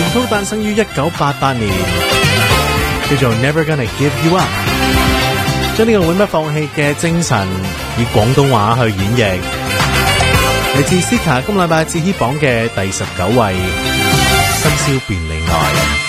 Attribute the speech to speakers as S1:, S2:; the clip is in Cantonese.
S1: 都誕生於1988年，叫做 Never Gonna Give You Up， 將呢個永不放棄嘅精神以廣東話去演繹，嚟自 Sika 今禮拜智希榜嘅第19位，深宵便你愛。